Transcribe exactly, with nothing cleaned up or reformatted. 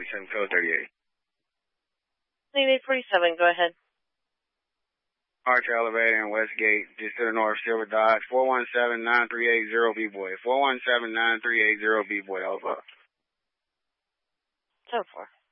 forty-seven, code thirty-eight. eight forty-seven, go ahead. Archer Elevator and Westgate, just to the north, Silver Dodge, four one seven, nine three eight zero B-Boy. four one seven, nine three eight zero B-Boy, over. ten four.